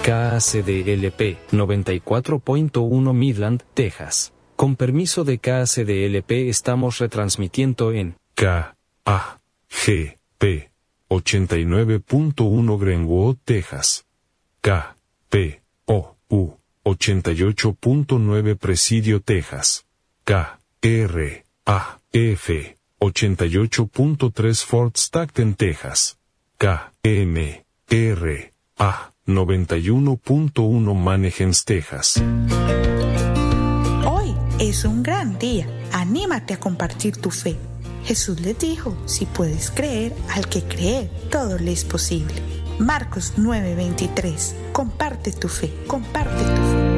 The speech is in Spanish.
KACDLP 94.1 Midland, Texas. Con permiso de KACDLP estamos retransmitiendo en KAGP 89.1 Greenwood, Texas. KPOU 88.9 Presidio, Texas. KRAF 88.3 Fort Stockton, Texas. KMRA 91.1 Mannheim, Texas. Hoy es un gran día. Anímate a compartir tu fe. Jesús les dijo, si puedes creer, al que cree, todo le es posible. Marcos 9:23. Comparte tu fe, comparte tu fe.